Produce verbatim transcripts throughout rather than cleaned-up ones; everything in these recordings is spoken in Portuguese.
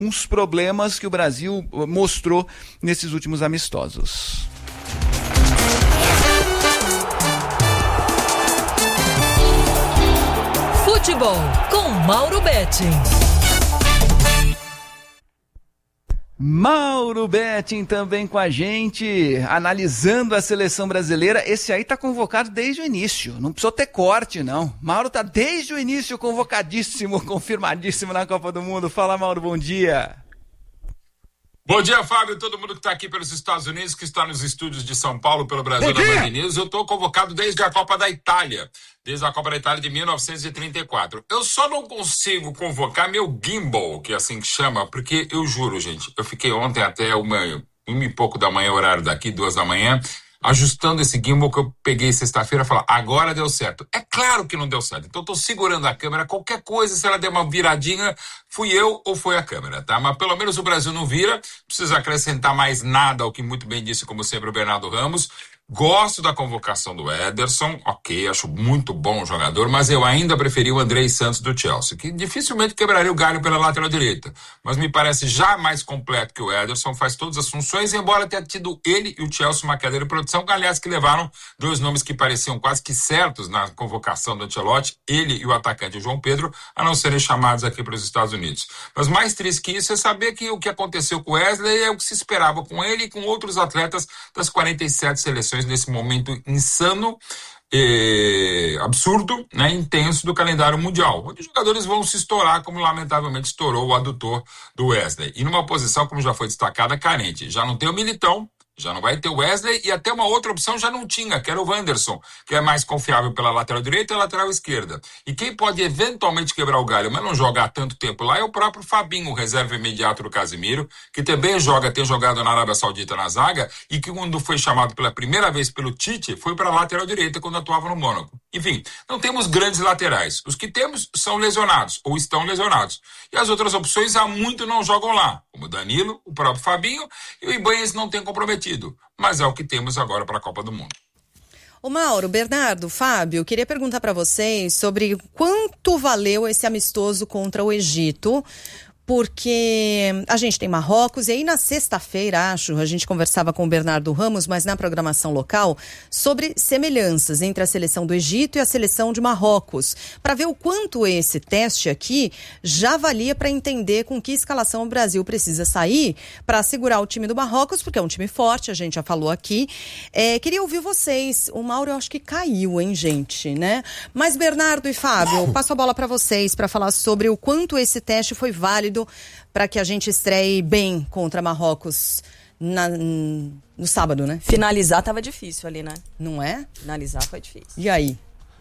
uns problemas que o Brasil mostrou nesses últimos amistosos. Futebol com Mauro Betting. Mauro Betting também com a gente, analisando a seleção brasileira. Esse aí tá convocado desde o início, não precisou ter corte não. Mauro tá desde o início convocadíssimo, confirmadíssimo na Copa do Mundo. Fala, Mauro, bom dia. Bom dia, Fábio, todo mundo que está aqui pelos Estados Unidos, que está nos estúdios de São Paulo, pelo Brasil da Band News. Eu estou convocado desde a Copa da Itália, desde a Copa da Itália de mil novecentos e trinta e quatro. Eu só não consigo convocar meu gimbal, que é assim que chama, porque eu juro, gente, eu fiquei ontem até uma, uma e pouco da manhã, horário daqui, duas da manhã, ajustando esse gimbal que eu peguei sexta-feira e falar, agora deu certo. É claro que não deu certo. Então eu tô segurando a câmera, qualquer coisa, se ela der uma viradinha, fui eu ou foi a câmera, tá? Mas pelo menos o Brasil não vira, não precisa acrescentar mais nada ao que muito bem disse, como sempre, o Bernardo Ramos. Gosto da convocação do Ederson, ok, acho muito bom o jogador, mas eu ainda preferi o Andrei Santos do Chelsea, que dificilmente quebraria o galho pela lateral direita, mas me parece já mais completo que o Ederson, faz todas as funções, embora tenha tido ele e o Chelsea uma queda de produção, aliás, que levaram dois nomes que pareciam quase que certos na convocação do Ancelotti, ele e o atacante João Pedro, a não serem chamados aqui para os Estados Unidos. Mas mais triste que isso é saber que o que aconteceu com o Wesley é o que se esperava com ele e com outros atletas das quarenta e sete seleções nesse momento insano, eh, absurdo, né, intenso do calendário mundial, onde os jogadores vão se estourar, como lamentavelmente estourou o adutor do Wesley. E numa posição, como já foi destacada, carente. Já não tem o Militão, já não vai ter o Wesley, e até uma outra opção já não tinha, que era o Wanderson, que é mais confiável pela lateral direita e lateral esquerda. E quem pode eventualmente quebrar o galho, mas não jogar tanto tempo lá, é o próprio Fabinho, o reserva imediato do Casemiro, que também joga, tem jogado na Arábia Saudita na zaga, e que quando foi chamado pela primeira vez pelo Tite, foi para a lateral direita quando atuava no Mônaco. Enfim, não temos grandes laterais. Os que temos são lesionados, ou estão lesionados. E as outras opções há muito não jogam lá, como o Danilo, o próprio Fabinho, e o Ibanez não tem comprometido. Mas é o que temos agora para a Copa do Mundo. Ô Mauro, Bernardo, Fábio, queria perguntar para vocês sobre quanto valeu esse amistoso contra o Egito, porque a gente tem Marrocos, e aí na sexta-feira, acho, a gente conversava com o Bernardo Ramos, mas na programação local, sobre semelhanças entre a seleção do Egito e a seleção de Marrocos, para ver o quanto esse teste aqui já valia para entender com que escalação o Brasil precisa sair para segurar o time do Marrocos, porque é um time forte, a gente já falou aqui. É, queria ouvir vocês. O Mauro, eu acho que caiu, hein, gente, né? Mas Bernardo e Fábio, passo a bola para vocês para falar sobre o quanto esse teste foi válido para que a gente estreie bem contra Marrocos na, no sábado, né? Finalizar tava difícil ali, né? Não é? Finalizar foi difícil. E aí?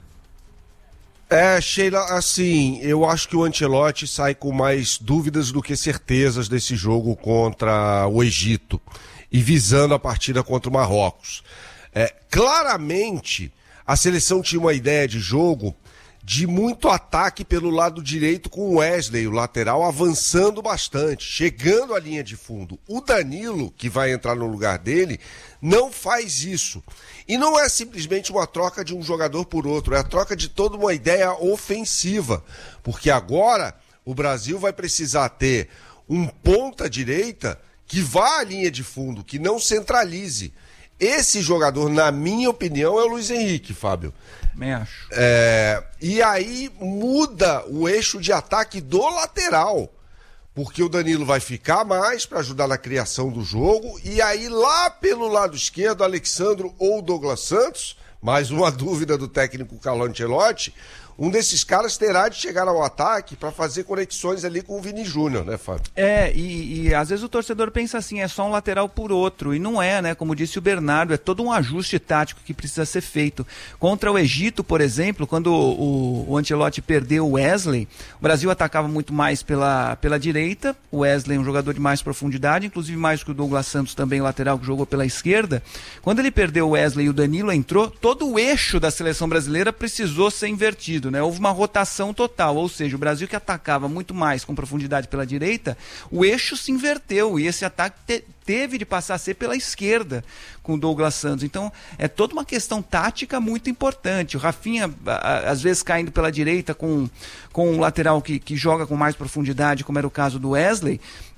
É, Sheila, assim, eu acho que o Ancelotti sai com mais dúvidas do que certezas desse jogo contra o Egito e visando a partida contra o Marrocos. É, claramente, a seleção tinha uma ideia de jogo de muito ataque pelo lado direito, com o Wesley, o lateral, avançando bastante, chegando à linha de fundo. O Danilo, que vai entrar no lugar dele, não faz isso. E não é simplesmente uma troca de um jogador por outro, é a troca de toda uma ideia ofensiva. Porque agora o Brasil vai precisar ter um ponta-direita que vá à linha de fundo, que não centralize. Esse jogador, na minha opinião, é o Luiz Henrique, Fábio. Também acho. É, e aí muda o eixo de ataque do lateral, porque o Danilo vai ficar mais para ajudar na criação do jogo, e aí lá pelo lado esquerdo, Alexandro ou Douglas Santos, mais uma dúvida do técnico Carlo Ancelotti, um desses caras terá de chegar ao ataque para fazer conexões ali com o Vini Júnior, né, Fábio? É, e, e às vezes o torcedor pensa assim, é só um lateral por outro, e não é, né? Como disse o Bernardo, é todo um ajuste tático que precisa ser feito. Contra o Egito, por exemplo, quando o, o Ancelotti perdeu o Wesley, o Brasil atacava muito mais pela, pela direita, o Wesley é um jogador de mais profundidade, inclusive mais que o Douglas Santos também, lateral, que jogou pela esquerda. Quando ele perdeu o Wesley e o Danilo entrou, todo o eixo da seleção brasileira precisou ser invertido, né? Houve uma rotação total, ou seja, o Brasil que atacava muito mais com profundidade pela direita, o eixo se inverteu e esse ataque te- teve de passar a ser pela esquerda com o Douglas Santos. Então é toda uma questão tática muito importante. O Rafinha a, às vezes caindo pela direita com, com um lateral que, que joga com mais profundidade, como era o caso do Wesley,